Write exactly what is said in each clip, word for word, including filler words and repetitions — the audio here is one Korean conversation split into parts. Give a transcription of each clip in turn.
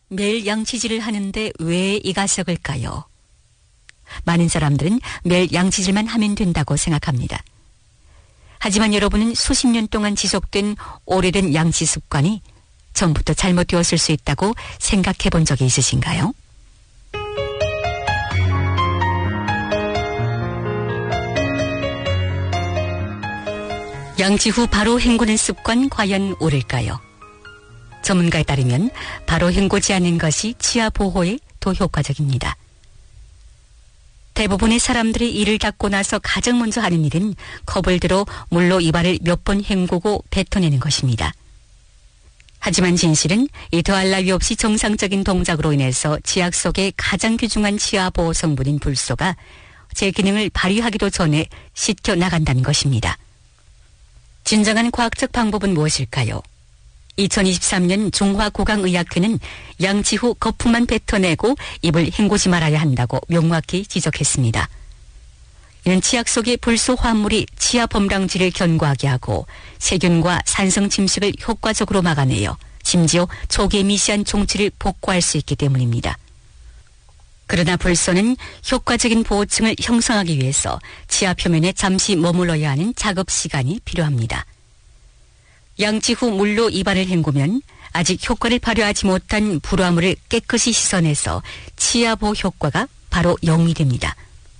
매일 양치질을 하는데 왜 이가석을까요? 많은 사람들은 매일 양치질만 하면 된다고 생각합니다. 하지만 여러분은 수십 년 동안 지속된 오래된 양치 습관이 처음부터 잘못되었을 수 있다고 생각해 본 적이 있으신가요? 양치 후 바로 헹구는 습관 과연 옳을까요? 전문가에 따르면 바로 헹구지 않는 것이 치아 보호에 더 효과적입니다. 대부분의 사람들이 이를 닦고 나서 가장 먼저 하는 일은 컵을 들어 물로 입안을 몇 번 헹구고 뱉어내는 것입니다. 하지만 진실은 이 더할 나위 없이 정상적인 동작으로 인해서 치약 속의 가장 귀중한 치아 보호 성분인 불소가 제 기능을 발휘하기도 전에 씻겨 나간다는 것입니다. 진정한 과학적 방법은 무엇일까요? 이천이십삼 년 중화구강의학회는 양치 후 거품만 뱉어내고 입을 헹구지 말아야 한다고 명확히 지적했습니다. 이는 치약 속의 불소 화합물이 치아 범랑질을 견고하게 하고 세균과 산성 침식을 효과적으로 막아내어 심지어 초기의 미세한 종치를 복구할 수 있기 때문입니다. 그러나 불소는 효과적인 보호층을 형성하기 위해서 치아 표면에 잠시 머물러야 하는 작업 시간이 필요합니다. 양치 후 물로 입안을 헹구면 아직 효과를 발휘하지 못한 불화물을 깨끗이 씻어내서 치아 보호 효과가 바로 영이 됩니다.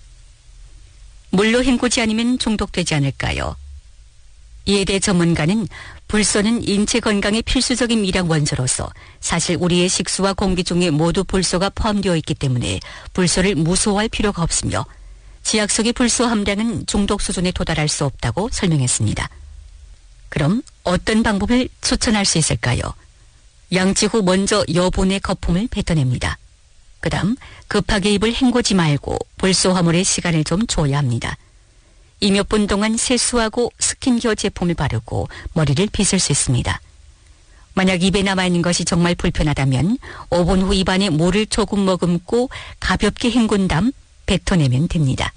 물로 헹구지 않으면 중독되지 않을까요? 이에 대해 전문가는 불소는 인체 건강에 필수적인 미량 원소로서 사실 우리의 식수와 공기 중에 모두 불소가 포함되어 있기 때문에 불소를 무서워할 필요가 없으며 치약 속의 불소 함량은 중독 수준에 도달할 수 없다고 설명했습니다. 그럼 어떤 방법을 추천할 수 있을까요? 양치 후 먼저 여분의 거품을 뱉어냅니다. 그 다음 급하게 입을 헹구지 말고 불소 화물에 시간을 좀 줘야 합니다. 이 몇 분 동안 세수하고 스킨케어 제품을 바르고 머리를 빗을 수 있습니다. 만약 입에 남아있는 것이 정말 불편하다면 오 분 후 입안에 물을 조금 머금고 가볍게 헹군 다음 뱉어내면 됩니다.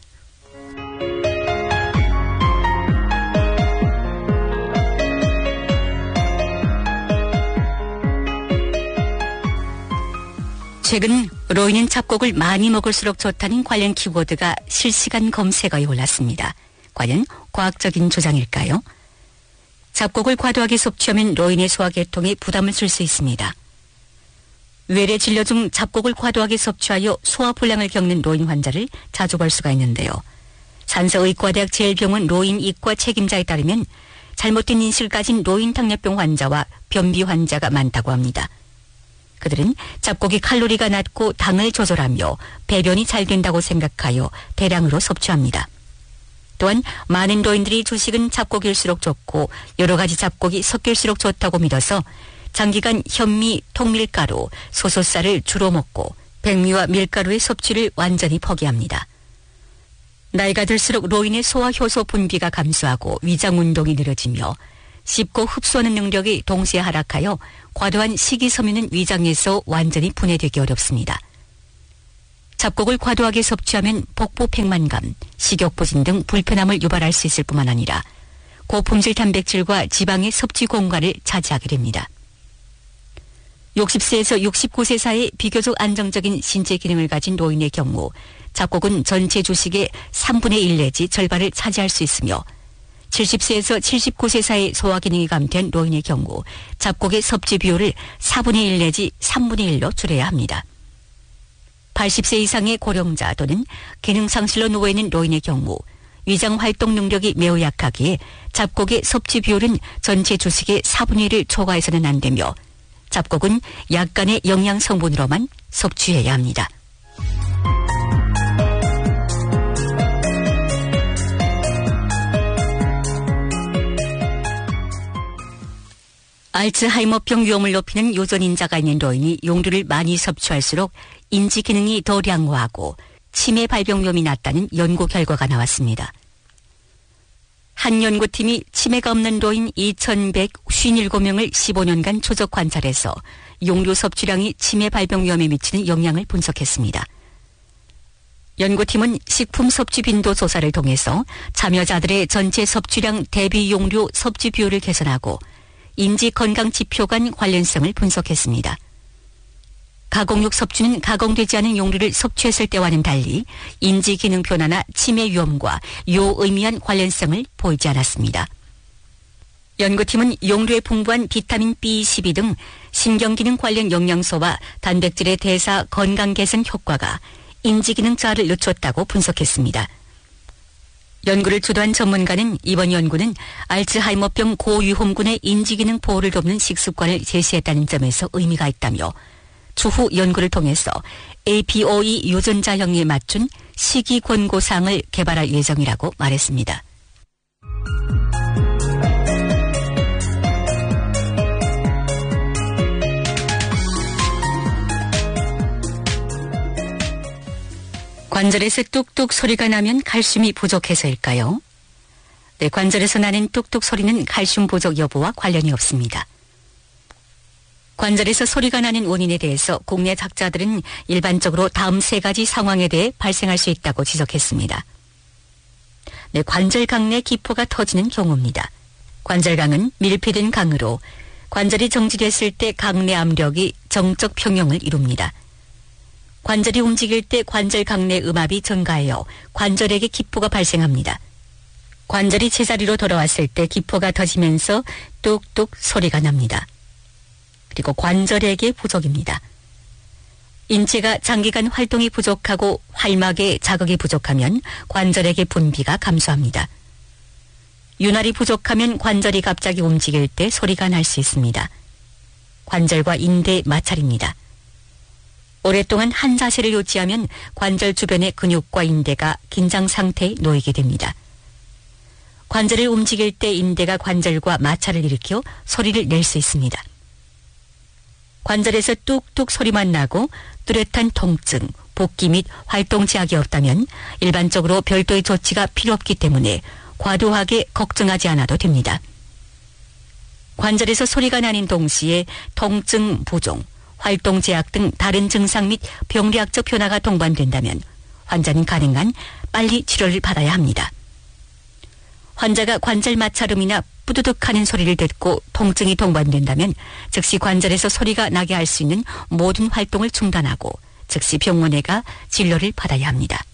최근 로이는 잡곡을 많이 먹을수록 좋다는 관련 키워드가 실시간 검색어에 올랐습니다. 과연 과학적인 주장일까요? 잡곡을 과도하게 섭취하면 로인의 소화계통에 부담을 줄 수 있습니다. 외래 진료 중 잡곡을 과도하게 섭취하여 소화불량을 겪는 로인 환자를 자주 볼 수가 있는데요. 산서의과대학 제일병원 로인이과 책임자에 따르면 잘못된 인식을 가진 로인 당뇨병 환자와 변비 환자가 많다고 합니다. 그들은 잡곡이 칼로리가 낮고 당을 조절하며 배변이 잘 된다고 생각하여 대량으로 섭취합니다. 또한 많은 로인들이 주식은 잡곡일수록 좋고 여러 가지 잡곡이 섞일수록 좋다고 믿어서 장기간 현미, 통밀가루, 소소쌀을 주로 먹고 백미와 밀가루의 섭취를 완전히 포기합니다. 나이가 들수록 로인의 소화효소 분비가 감소하고 위장운동이 느려지며 씹고 흡수하는 능력이 동시에 하락하여 과도한 식이섬유는 위장에서 완전히 분해되기 어렵습니다. 잡곡을 과도하게 섭취하면 복부 백만감, 식욕부진 등 불편함을 유발할 수 있을 뿐만 아니라 고품질 단백질과 지방의 섭취 공간을 차지하게 됩니다. 육십 세에서 육십구 세 사이의 비교적 안정적인 신체 기능을 가진 노인의 경우 잡곡은 전체 주식의 삼분의 일 내지 절반을 차지할 수 있으며 칠십 세에서 칠십구 세 사이의 소화 기능이 감퇴한 노인의 경우 잡곡의 섭취 비율을 사분의 일 내지 삼분의 일로 줄여야 합니다. 팔십 세 이상의 고령자 또는 기능 상실로 누워있는 노인의 경우 위장 활동 능력이 매우 약하기에 잡곡의 섭취 비율은 전체 주식의 사분의 일을 초과해서는 안 되며 잡곡은 약간의 영양 성분으로만 섭취해야 합니다. 알츠하이머병 위험을 높이는 요전인자가 있는 노인이 용류를 많이 섭취할수록 인지 기능이 더 양호하고 치매 발병 위험이 낮다는 연구 결과가 나왔습니다. 한 연구팀이 치매가 없는 노인 이천백오십칠 명을 십오 년간 초적 관찰해서 용류 섭취량이 치매 발병 위험에 미치는 영향을 분석했습니다. 연구팀은 식품 섭취 빈도 조사를 통해서 참여자들의 전체 섭취량 대비 용류 섭취 비율을 개선하고 인지 건강 지표 간 관련성을 분석했습니다. 가공육 섭취는 가공되지 않은 용류를 섭취했을 때와는 달리 인지 기능 변화나 치매 위험과 요의미한 관련성을 보이지 않았습니다. 연구팀은 용류에 풍부한 비타민 비 십이 등 신경기능 관련 영양소와 단백질의 대사 건강 개선 효과가 인지기능 저하를 늦췄다고 분석했습니다. 연구를 주도한 전문가는 이번 연구는 알츠하이머병 고위험군의 인지기능 보호를 돕는 식습관을 제시했다는 점에서 의미가 있다며 추후 연구를 통해서 에이피오이 유전자형에 맞춘 식이 권고사항을 개발할 예정이라고 말했습니다. 관절에서 뚝뚝 소리가 나면 칼슘이 부족해서일까요? 네, 관절에서 나는 뚝뚝 소리는 칼슘 부족 여부와 관련이 없습니다. 관절에서 소리가 나는 원인에 대해서 국내 학자들은 일반적으로 다음 세 가지 상황에 대해 발생할 수 있다고 지적했습니다. 네, 관절강 내 기포가 터지는 경우입니다. 관절강은 밀폐된 강으로 관절이 정지됐을 때 강 내 압력이 정적 평형을 이룹니다. 관절이 움직일 때 관절 강내 음압이 증가하여 관절에게 기포가 발생합니다. 관절이 제자리로 돌아왔을 때 기포가 터지면서 뚝뚝 소리가 납니다. 그리고 관절에게 부족입니다. 인체가 장기간 활동이 부족하고 활막에 자극이 부족하면 관절에게 분비가 감소합니다. 윤활이 부족하면 관절이 갑자기 움직일 때 소리가 날 수 있습니다. 관절과 인대 마찰입니다. 오랫동안 한 자세를 유지하면 관절 주변의 근육과 인대가 긴장 상태에 놓이게 됩니다. 관절을 움직일 때 인대가 관절과 마찰을 일으켜 소리를 낼 수 있습니다. 관절에서 뚝뚝 소리만 나고 뚜렷한 통증, 볶기 및 활동 제약이 없다면 일반적으로 별도의 조치가 필요 없기 때문에 과도하게 걱정하지 않아도 됩니다. 관절에서 소리가 나는 동시에 통증, 부종, 활동 제약 등 다른 증상 및 병리학적 변화가 동반된다면 환자는 가능한 빨리 치료를 받아야 합니다. 환자가 관절 마찰음이나 뿌두둑하는 소리를 듣고 통증이 동반된다면 즉시 관절에서 소리가 나게 할 수 있는 모든 활동을 중단하고 즉시 병원에 가 진료를 받아야 합니다.